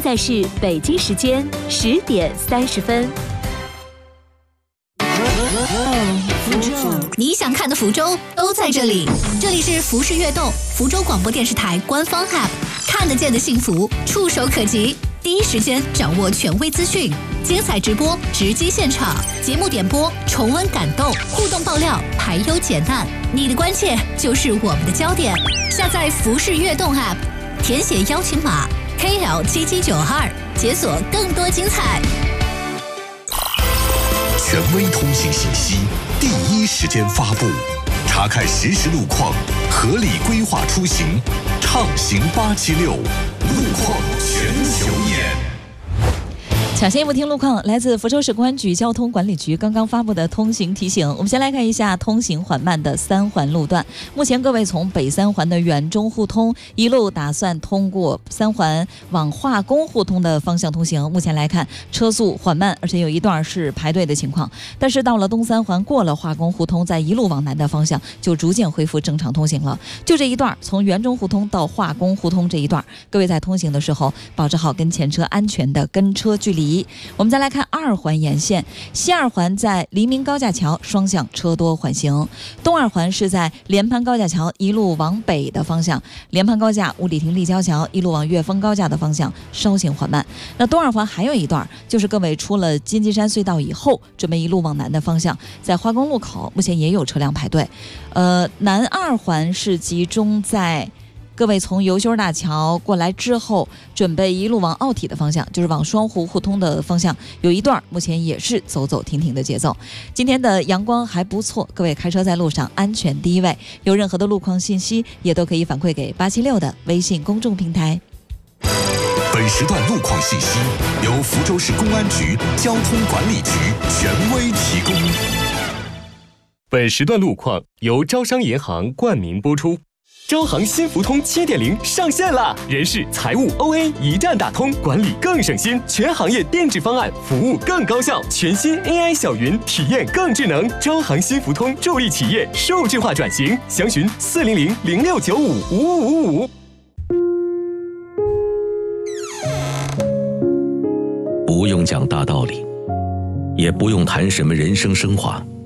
在是北京时间10点30分。 你想看的福州都在这里，这里是福视悦动，福州广播电视台官方 App， 看得见的幸福，触手可及，第一时间掌握权威资讯，精彩直播，直击现场，节目点播，重温感动，互动爆料，排忧解难，你的关切就是我们的焦点。下载福视悦动 App， 填写邀请码 KL7792，解锁更多精彩。 权威通行信息，第一时间发布，查看实时路况，合理规划出行，畅行876，路况全球眼。 抢先一步听路况，来自福州市公安局交通管理局刚刚发布的通行提醒。我们先来看一下通行缓慢的3环路段。目前各位从北3环的远中互通一路打算通过3环往化工互通的方向通行，目前来看车速缓慢，而且有一段是排队的情况。但是到了东3环过了化工互通，再一路往南的方向就逐渐恢复正常通行了。就这一段从远中互通到化工互通这一段，各位在通行的时候保持好跟前车安全的跟车距离。我们再来看2环沿线，西2环在黎明高架桥双向车多缓行，东2环是在联盘高架桥一路往北的方向，联盘高架五里亭立交桥一路往岳峰高架的方向稍显缓慢。那东2环还有一段，就是各位出了金鸡山隧道以后准备一路往南的方向，在化工路口目前也有车辆排队。南2环是集中在各位从油修大桥过来之后，准备一路往奥体的方向，就是往双湖互通的方向，有一段目前也是走走停停的节奏。今天的阳光还不错，各位开车在路上安全第一位，有任何的路况信息也都可以反馈给876的微信公众平台。 本时段路况信息由福州市公安局交通管理局权威提供。 本时段路况由招商银行冠名播出。招行新福通7.0上线啦！人事、财务、OA 一站打通，管理更省心，全行业定制方案，服务更高效，全新 AI 小云体验更智能。招行新福通助力企业数字化转型，详询400-0695-5555。 不用讲大道理，也不用谈什么人生升华，